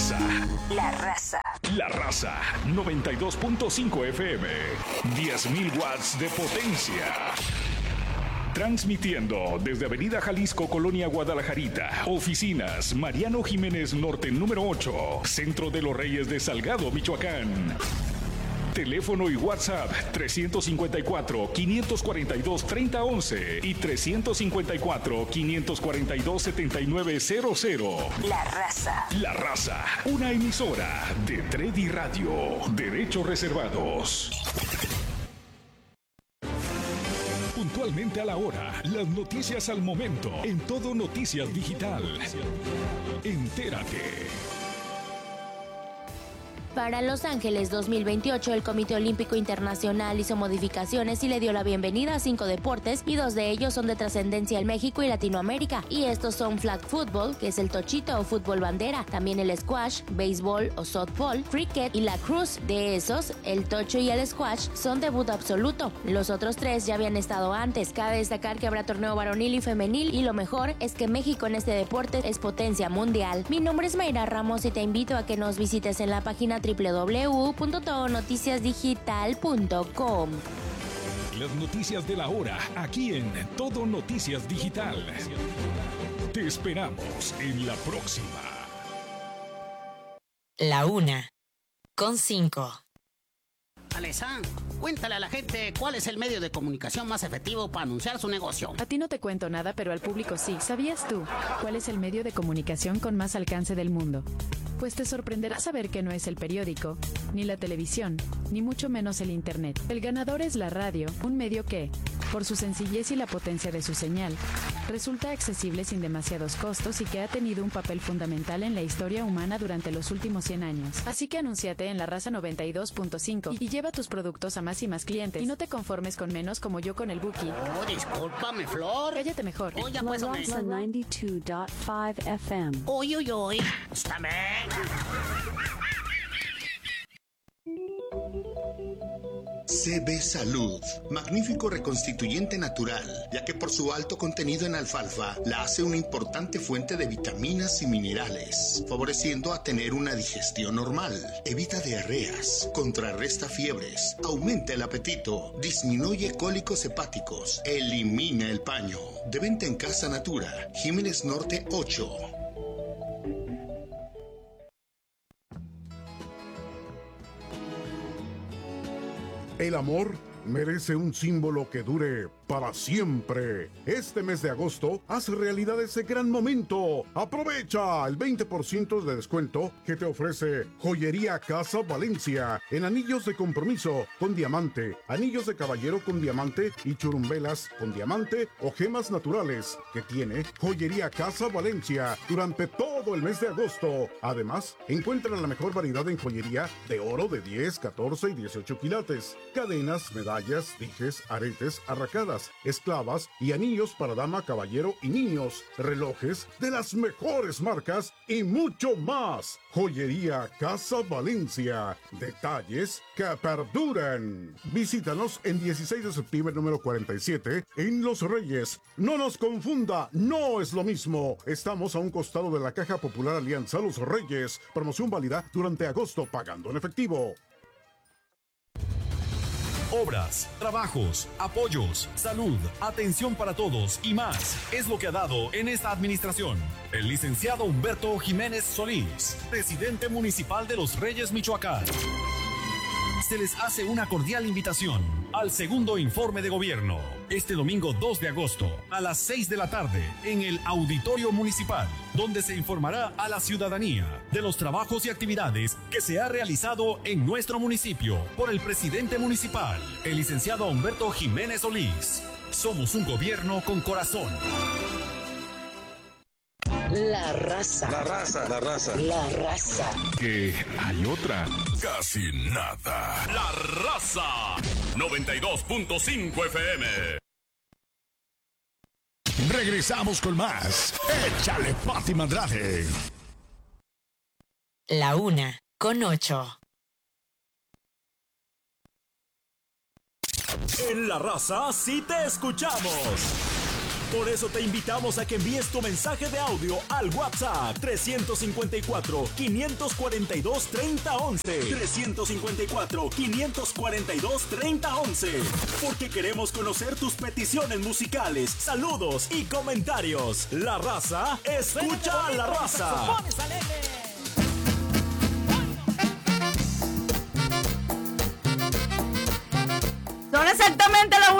raza. La raza. La raza 92.5 FM. 10.000 watts de potencia. Transmitiendo desde Avenida Jalisco, Colonia Guadalajarita. Oficinas Mariano Jiménez Norte número 8. Centro de los Reyes de Salgado, Michoacán. Teléfono y WhatsApp 354-542-3011 y 354-542-7900. La raza. La raza, una emisora de Tredi Radio. Derechos reservados. Puntualmente a la hora, las noticias al momento, en Todo Noticias Digital. Entérate. Para Los Ángeles 2028, el Comité Olímpico Internacional hizo modificaciones y le dio la bienvenida a 5 deportes, y 2 de ellos son de trascendencia en México y Latinoamérica. Y estos son flag football, que es el tochito o fútbol bandera, también el squash, béisbol o softball, cricket y lacrosse. De esos, el tocho y el squash son debut absoluto. Los otros 3 ya habían estado antes. Cabe destacar que habrá torneo varonil y femenil, y lo mejor es que México en este deporte es potencia mundial. Mi nombre es Mayra Ramos y te invito a que nos visites en la página www.todonoticiasdigital.com. Las noticias de la hora, aquí en Todo Noticias Digital. Te esperamos en la próxima. La 1:05. Alessandra, cuéntale a la gente cuál es el medio de comunicación más efectivo para anunciar su negocio. A ti no te cuento nada, pero al público sí. ¿Sabías tú cuál es el medio de comunicación con más alcance del mundo? Pues te sorprenderá saber que no es el periódico, ni la televisión, ni mucho menos el internet. El ganador es la radio, un medio que, por su sencillez y la potencia de su señal, resulta accesible sin demasiados costos y que ha tenido un papel fundamental en la historia humana durante los últimos 100 años. Así que anúnciate en La Raza 92.5 y lleva tus productos a más y más clientes. Y no te conformes con menos como yo con el Buki. Oh, discúlpame, Flor. Cállate mejor. Oye, La pues, Raza 92.5 FM. Uy, uy, uy. Estáme. CB Salud, magnífico reconstituyente natural, ya que por su alto contenido en alfalfa la hace una importante fuente de vitaminas y minerales, favoreciendo a tener una digestión normal, evita diarreas, contrarresta fiebres, aumenta el apetito, disminuye cólicos hepáticos, elimina el paño. De venta en Casa Natura, Jiménez Norte 8. El amor merece un símbolo que dure para siempre. Este mes de agosto, haz realidad ese gran momento. Aprovecha el 20% de descuento que te ofrece Joyería Casa Valencia en anillos de compromiso con diamante, anillos de caballero con diamante y churumbelas con diamante o gemas naturales que tiene Joyería Casa Valencia durante todo el mes de agosto. Además, encuentra la mejor variedad en joyería de oro de 10, 14 y 18 quilates, cadenas, medallas, dijes, aretes, arracadas, esclavas y anillos para dama, caballero y niños, relojes de las mejores marcas y mucho más. Joyería Casa Valencia, detalles que perduran. Visítanos en 16 de septiembre número 47 en Los Reyes. No nos confunda, no es lo mismo. Estamos a un costado de la Caja Popular Alianza Los Reyes. Promoción válida durante agosto pagando en efectivo. Obras, trabajos, apoyos, salud, atención para todos y más es lo que ha dado en esta administración el licenciado Humberto Jiménez Solís, presidente municipal de Los Reyes, Michoacán. Se les hace una cordial invitación al segundo informe de gobierno, este domingo 2 de agosto a las 6 de la tarde en el Auditorio Municipal, donde se informará a la ciudadanía de los trabajos y actividades que se ha realizado en nuestro municipio por el presidente municipal, el licenciado Humberto Jiménez Solís. Somos un gobierno con corazón. La raza. La raza. La raza. La raza. Que hay otra. Casi nada. La raza 92.5 FM. Regresamos con más. Échale Fátima Andrade. La 1:08. En La Raza sí te escuchamos. Por eso te invitamos a que envíes tu mensaje de audio al WhatsApp 354-542-3011. 354-542-3011. Porque queremos conocer tus peticiones musicales, saludos y comentarios. La Raza, escucha a La Raza. Son exactamente la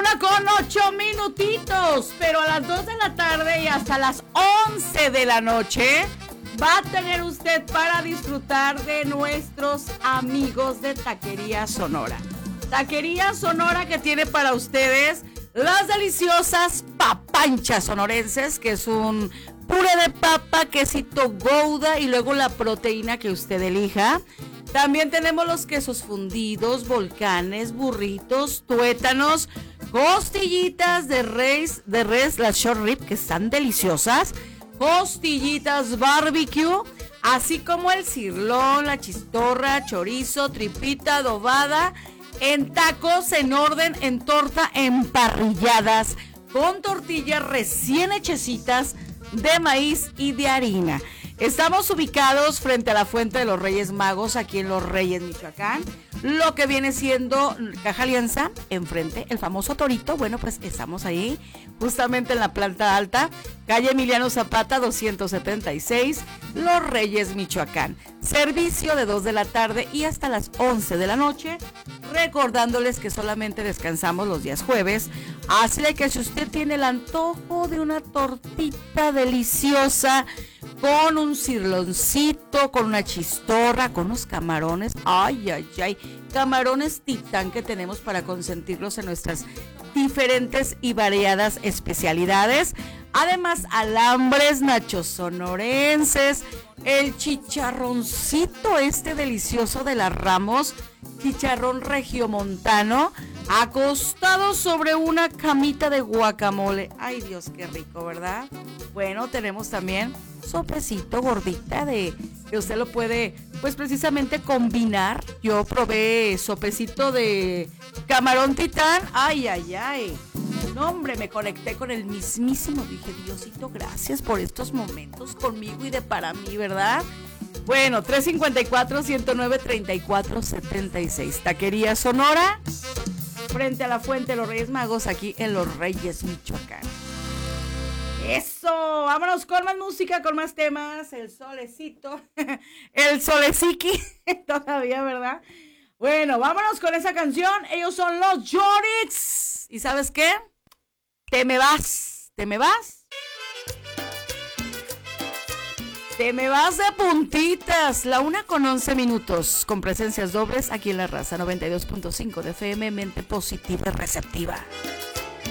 1:08, pero a las 2 de la tarde y hasta las 11 de la noche va a tener usted para disfrutar de nuestros amigos de Taquería Sonora. Taquería Sonora que tiene para ustedes las deliciosas papanchas sonorenses, que es un puré de papa, quesito gouda y luego la proteína que usted elija. También tenemos los quesos fundidos, volcanes, burritos, tuétanos, costillitas de res, las short rib, que están deliciosas, costillitas barbecue, así como el cirlón, la chistorra, chorizo, tripita adobada, en tacos, en orden, en torta, emparrilladas, con tortillas recién hechecitas de maíz y de harina. Estamos ubicados frente a la Fuente de los Reyes Magos, aquí en Los Reyes, Michoacán. Lo que viene siendo Caja Alianza, enfrente, el famoso Torito. Bueno, pues estamos ahí, justamente en la planta alta, calle Emiliano Zapata, 276, Los Reyes, Michoacán. Servicio de 2 de la tarde y hasta las 11 de la noche. Recordándoles que solamente descansamos los días jueves. Así de que si usted tiene el antojo de una tortita deliciosa, con un cirloncito, con una chistorra, con unos camarones, ay, camarones titán que tenemos para consentirlos en nuestras diferentes y variadas especialidades. Además, alambres, nachos sonorenses, el chicharroncito delicioso de las Ramos, chicharrón regiomontano, acostado sobre una camita de guacamole. Ay, Dios, qué rico, ¿verdad? Bueno, tenemos también sopecito gordita que usted lo puede, pues precisamente combinar. Yo probé sopecito de camarón titán. Ay. No, hombre, me conecté con el mismísimo. Dije, Diosito, gracias por estos momentos conmigo y de para mí, ¿verdad? Bueno, 354-109-3476. Taquería Sonora, frente a la Fuente de los Reyes Magos, aquí en Los Reyes, Michoacán. Eso, vámonos con más música, con más temas. El solecito, el soleciqui, todavía, ¿verdad? Bueno, vámonos con esa canción. Ellos son los Yoriks. ¿Y sabes qué? Te me vas. Te me vas de puntitas. La 1:11, con presencias dobles aquí en La Raza 92.5 de FM, mente positiva y receptiva.